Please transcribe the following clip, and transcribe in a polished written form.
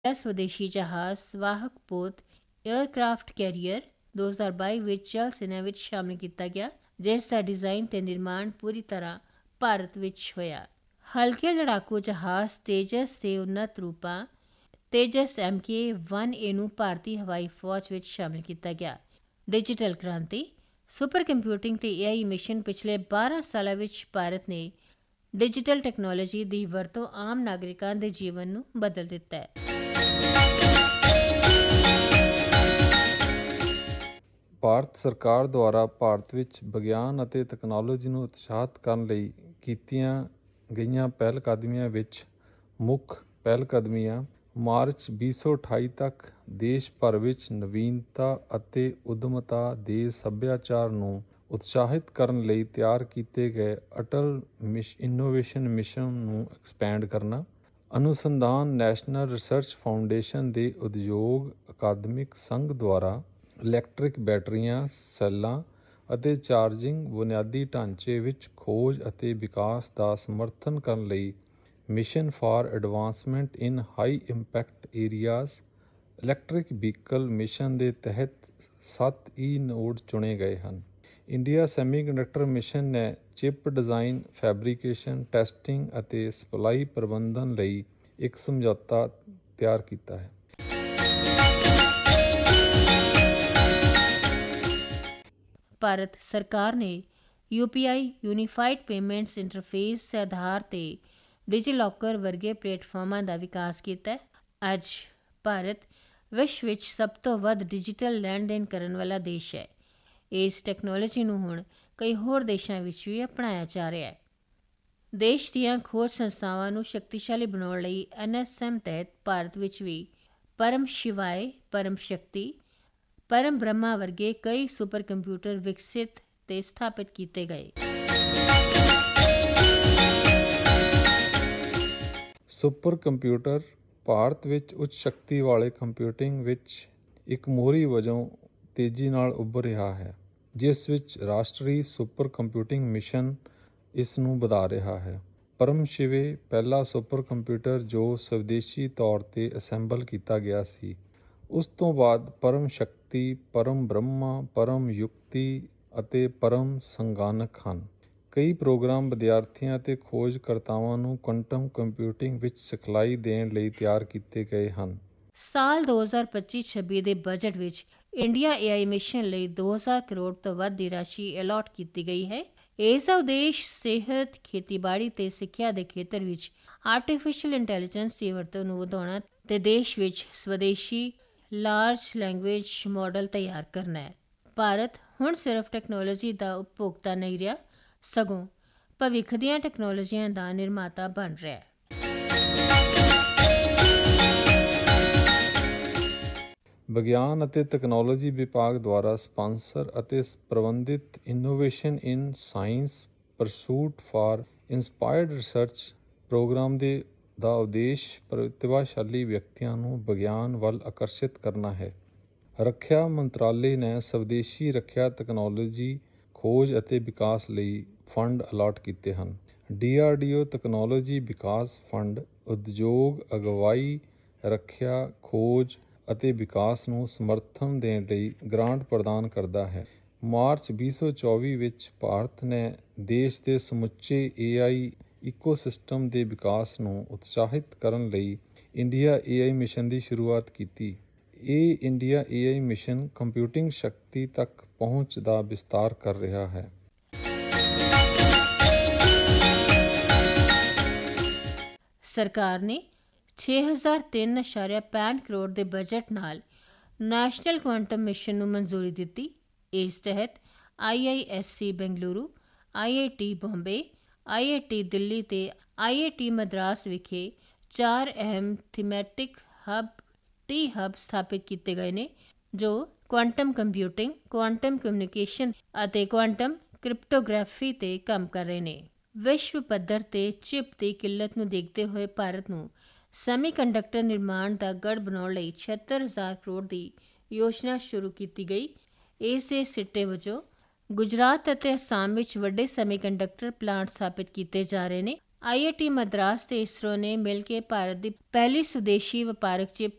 स्वदेशी जहाज़ वाहक पोत एयरक्राफ्ट कैरियर 2022 ਵਿੱਚ ਜਲ ਸੈਨਾ ਵਿੱਚ ਸ਼ਾਮਲ ਕੀਤਾ ਗਿਆ, ਜਿਸ ਦਾ ਡਿਜ਼ਾਈਨ ਤੇ ਨਿਰਮਾਣ ਪੂਰੀ ਤਰ੍ਹਾਂ ਭਾਰਤ ਵਿੱਚ ਹੋਇਆ। ਹਲਕੇ ਲੜਾਕੂ ਜਹਾਜ਼ ਤੇਜਸ ਦੇ ਉੱਨਤ ਰੂਪਾਂ ਤੇਜਸ MK-1A ਨੂੰ ਭਾਰਤੀ ਹਵਾਈ ਫੌਜ ਵਿੱਚ ਸ਼ਾਮਲ ਕੀਤਾ ਗਿਆ। ਡਿਜੀਟਲ ਕ੍ਰਾਂਤੀ, ਸੁਪਰ ਕੰਪਿਊਟਿੰਗ ਤੇ AI ਮਿਸ਼ਨ ਪਿਛਲੇ 12 ਸਾਲਾਂ ਵਿੱਚ ਭਾਰਤ ਨੇ ਡਿਜੀਟਲ ਟੈਕਨੋਲੋਜੀ ਦੀ ਵਰਤੋਂ ਆਮ ਨਾਗਰਿਕਾਂ ਦੇ ਜੀਵਨ ਨੂੰ ਬਦਲ ਦਿੱਤਾ ਹੈ। ਭਾਰਤ ਸਰਕਾਰ ਦੁਆਰਾ ਭਾਰਤ ਵਿੱਚ ਵਿਗਿਆਨ ਅਤੇ ਤਕਨਾਲੋਜੀ ਨੂੰ ਉਤਸ਼ਾਹਿਤ ਕਰਨ ਲਈ ਕੀਤੀਆਂ ਗਈਆਂ ਪਹਿਲਕਦਮੀਆਂ ਵਿੱਚ ਮੁੱਖ ਪਹਿਲਕਦਮੀਆਂ ਮਾਰਚ 2028 ਤੱਕ ਦੇਸ਼ ਭਰ ਵਿੱਚ ਨਵੀਨਤਾ ਅਤੇ ਉੱਦਮਤਾ ਦੇ ਸੱਭਿਆਚਾਰ ਨੂੰ ਉਤਸ਼ਾਹਿਤ ਕਰਨ ਲਈ ਤਿਆਰ ਕੀਤੇ ਗਏ ਅਟਲ ਇਨੋਵੇਸ਼ਨ ਮਿਸ਼ਨ ਨੂੰ ਐਕਸਪੈਂਡ ਕਰਨਾ, ਅਨੁਸੰਧਾਨ ਨੈਸ਼ਨਲ ਰਿਸਰਚ ਫਾਊਂਡੇਸ਼ਨ ਦੇ ਉਦਯੋਗ ਅਕਾਦਮਿਕ ਸੰਘ ਦੁਆਰਾ ਇਲੈਕਟ੍ਰਿਕ ਬੈਟਰੀਆਂ, ਸੈੱਲਾਂ ਅਤੇ ਚਾਰਜਿੰਗ ਬੁਨਿਆਦੀ ਢਾਂਚੇ ਵਿੱਚ ਖੋਜ ਅਤੇ ਵਿਕਾਸ ਦਾ ਸਮਰਥਨ ਕਰਨ ਲਈ mission for advancement in high impact areas electric vehicle mission ਦੇ ਤਹਿਤ 7 ਨੋਡ ਚੁਣੇ ਗਏ ਹਨ। ਇੰਡੀਆ ਸੈਮੀਕੰਡਕਟਰ ਮਿਸ਼ਨ ਨੇ ਚਿਪ ਡਿਜ਼ਾਈਨ, ਫੈਬਰੀਕੇਸ਼ਨ, ਟੈਸਟਿੰਗ ਅਤੇ ਸਪਲਾਈ ਪ੍ਰਬੰਧਨ ਲਈ ਇੱਕ ਸਮਝੌਤਾ ਤਿਆਰ ਕੀਤਾ ਹੈ। ਭਾਰਤ ਸਰਕਾਰ ਨੇ UPI ਯੂਨੀਫਾਈਡ ਪੇਮੈਂਟਸ ਇੰਟਰਫੇਸ ਦੇ ਆਧਾਰ ਤੇ ਡਿਜੀਲੌਕਰ ਵਰਗੇ ਪਲੇਟਫਾਰਮਾਂ ਦਾ ਵਿਕਾਸ ਕੀਤਾ ਹੈ। ਅੱਜ ਭਾਰਤ ਵਿਸ਼ਵ ਵਿੱਚ ਸਭ ਤੋਂ ਵੱਧ ਡਿਜੀਟਲ ਲੈਣ ਦੇਣ ਕਰਨ ਵਾਲਾ ਦੇਸ਼ ਹੈ। ਇਸ ਟੈਕਨੋਲੋਜੀ ਨੂੰ ਹੁਣ ਕਈ ਹੋਰ ਦੇਸ਼ਾਂ ਵਿੱਚ ਵੀ ਅਪਣਾਇਆ ਜਾ ਰਿਹਾ ਹੈ। ਦੇਸ਼ ਦੀਆਂ ਖੋਜ ਸੰਸਥਾਵਾਂ ਨੂੰ ਸ਼ਕਤੀਸ਼ਾਲੀ ਬਣਾਉਣ ਲਈ NSM ਤਹਿਤ ਭਾਰਤ ਵਿੱਚ ਵੀ ਪਰਮ ਸ਼ਿਵਾਏ, ਪਰਮ ਸ਼ਕਤੀ, ਪਰਮ ਬ੍ਰਹਮਾ ਵਰਗੇ ਕਈ ਸੁਪਰ ਕੰਪਿਊਟਰ ਵਿਕਸਿਤ ਤੇ ਸਥਾਪਿਤ ਕੀਤੇ ਗਏ। ਸੁਪਰ ਕੰਪਿਊਟਰ ਭਾਰਤ ਵਿੱਚ ਉੱਚ ਸ਼ਕਤੀ ਵਾਲੇ ਕੰਪਿਊਟਿੰਗ ਵਿੱਚ ਇੱਕ ਮੋਹਰੀ ਵਜੋਂ ਤੇਜ਼ੀ ਨਾਲ ਉੱਭਰ ਰਿਹਾ ਹੈ, ਜਿਸ ਵਿੱਚ ਰਾਸ਼ਟਰੀ ਸੁਪਰ ਕੰਪਿਊਟਿੰਗ ਮਿਸ਼ਨ ਇਸ ਨੂੰ ਵਧਾ ਰਿਹਾ ਹੈ। ਪਰਮ ਸ਼ਿਵੇ ਪਹਿਲਾ ਸੁਪਰ ਕੰਪਿਊਟਰ ਜੋ ਸਵਦੇਸ਼ੀ ਤੌਰ ਤੇ ਅਸੈਂਬਲ ਕੀਤਾ ਗਿਆ ਸੀ। ਉਸ ਤੋਂ ਬਾਅਦ ਪਰਮ ਸ਼ਕਤੀ, ਪਰਮ ਬ੍ਰਹਮਾ, ਪਰਮ ਯੁਕਤੀ ਅਤੇ ਪਰਮ ਸੰਗਾਨਕ ਹਨ। ਕਈ ਪ੍ਰੋਗਰਾਮ ਵਿਦਿਆਰਥੀਆਂ ਅਤੇ ਖੋਜਕਰਤਾਵਾਂ ਨੂੰ ਕੁਆਂਟਮ ਕੰਪਿਊਟਿੰਗ ਵਿੱਚ ਸਿਖਲਾਈ ਦੇਣ ਲਈ ਤਿਆਰ ਕੀਤੇ ਗਏ ਹਨ। ਸਾਲ 2025-26 ਦੇ ਬਜਟ ਵਿੱਚ ਇੰਡੀਆ AI ਮਿਸ਼ਨ ਲਈ 2000 ਕਰੋੜ ਤੋਂ ਵੱਧ ਦੀ ਰਾਸ਼ੀ ਅਲਾਟ ਕੀਤੀ ਗਈ ਹੈ। ਇਸ ਦਾ ਉਦੇਸ਼ ਸਿਹਤ, ਖੇਤੀਬਾੜੀ ਤੇ ਸਿੱਖਿਆ ਦੇ ਖੇਤਰ ਵਿੱਚ ਆਰਟੀਫਿਸ਼ੀਅਲ ਇੰਟੈਲੀਜੈਂਸ ਦੀ ਵਰਤੋਂ ਨੂੰ ਵਧਾਉਣਾ ਤੇ ਦੇਸ਼ ਵਿੱਚ ਸਵਦੇਸ਼ੀ ਲਾਰਜ ਲੈਂਗੁਏਜ ਮਾਡਲ ਤਿਆਰ ਕਰਨਾ ਹੈ। ਭਾਰਤ ਹੁਣ ਸਿਰਫ ਟੈਕਨੋਲੋਜੀ ਦਾ ਉਪਭੋਗਤਾ ਨਹੀਂ ਰਿਹਾ, ਸਗੋਂ ਭਵਿੱਖ ਦੀਆਂ ਟੈਕਨੋਲੋਜੀਆਂ ਦਾ ਨਿਰਮਾਤਾ ਬਣ ਰਿਹਾ ਹੈ। ਵਿਗਿਆਨ ਅਤੇ ਤਕਨਾਲੋਜੀ ਵਿਭਾਗ ਦੁਆਰਾ ਸਪਾਂਸਰ ਅਤੇ ਪ੍ਰਬੰਧਿਤ innovation in science pursuit for inspired research programme ਦਾ ਉਦੇਸ਼ ਪ੍ਰਤਿਭਾਸ਼ਾਲੀ ਵਿਅਕਤੀਆਂ ਨੂੰ ਵਿਗਿਆਨ ਵੱਲ ਆਕਰਸ਼ਿਤ ਕਰਨਾ ਹੈ। ਰੱਖਿਆ ਮੰਤਰਾਲੇ ਨੇ ਸਵਦੇਸ਼ੀ ਰੱਖਿਆ ਤਕਨਾਲੋਜੀ ਖੋਜ ਅਤੇ ਵਿਕਾਸ ਲਈ ਫੰਡ ਅਲਾਟ ਕੀਤੇ ਹਨ। DRDO ਤਕਨਾਲੋਜੀ ਵਿਕਾਸ ਫੰਡ ਉਦਯੋਗ ਅਗਵਾਈ, ਰੱਖਿਆ, ਖੋਜ ਅਤੇ ਵਿਕਾਸ ਨੂੰ ਸਮਰਥਨ ਦੇਣ ਲਈ ਗ੍ਰਾਂਟ ਪ੍ਰਦਾਨ ਕਰਦਾ ਹੈ। ਮਾਰਚ 2024 ਵਿੱਚ ਭਾਰਤ ਨੇ ਦੇਸ਼ ਦੇ ਸਮੁੱਚੇ AI ਇਕੋਸਿਸਟਮ ਦੇ ਵਿਕਾਸ ਨੂੰ ਉਤਸ਼ਾਹਿਤ ਕਰਨ ਲਈ ਇੰਡੀਆ AI ਮਿਸ਼ਨ ਦੀ ਸ਼ੁਰੂਆਤ ਕੀਤੀ। ਇਹ ਇੰਡੀਆ AI ਮਿਸ਼ਨ ਕੰਪਿਊਟਿੰਗ ਸ਼ਕਤੀ ਤੱਕ ਪਹੁੰਚ ਦਾ ਵਿਸਤਾਰ ਕਰ ਰਿਹਾ ਹੈ। ਸਰਕਾਰ ਨੇ 6003.65 ਕਰੋੜ ਦੇ ਬਜਟ ਨਾਲ ਨੈਸ਼ਨਲ ਕੁਆਂਟਮ ਮਿਸ਼ਨ ਨੂੰ ਮਨਜ਼ੂਰੀ ਦਿੱਤੀ। ਇਸ ਤਹਿਤ IISc Bengaluru, IIT Bombay, IIT Delhi ਤੇ IIT ਮਦਰਾਸ ਵਿਖੇ 4 ਅਹਿਮ ਥੀਮੈਟਿਕ ਹੱਬ ਸਥਾਪਿਤ ਕੀਤੇ ਗਏ ਨੇ, ਜੋ ਕੁਆਂਟਮ ਕੰਪਿਊਟਿੰਗ, ਕੁਆਂਟਮ ਕਮਿਊਨੀਕੇਸ਼ਨ ਅਤੇ ਕੁਆਂਟਮ ਕ੍ਰਿਪਟੋਗ੍ਰਾਫੀ ਤੇ ਕੰਮ ਕਰ ਰਹੇ ਨੇ। ਵਿਸ਼ਵ ਪੱਧਰ ਤੇ ਚਿਪ ਦੀ ਕਿੱਲਤ ਨੂੰ ਦੇਖਦੇ ਹੋਏ ਭਾਰਤ ਨੂੰ ਸੈਮੀਕੰਡਕਟਰ ਨਿਰਮਾਣ ਦਾ ਗੜ੍ਹ ਬਣਾਉਣ ਲਈ 76000 ਕਰੋੜ ਦੀ ਯੋਜਨਾ ਸ਼ੁਰੂ ਕੀਤੀ ਗਈ। ਇਸ ਦੇ ਸਿੱਟੇ ਵਜੋਂ ਗੁਜਰਾਤ ਅਤੇ ਅਸਾਮ ਵਿੱਚ ਵੱਡੇ ਸੈਮੀਕੰਡਕਟਰ ਪਲਾਂਟ ਸਥਾਪਿਤ ਕੀਤੇ ਜਾ ਰਹੇ ਨੇ। IIT ਮਦਰਾਸ ਤੇ ISRO ਨੇ ਮਿਲ ਕੇ ਭਾਰਤ ਦੀ ਪਹਿਲੀ ਸਵਦੇਸ਼ੀ ਵਪਾਰਕ ਚਿਪ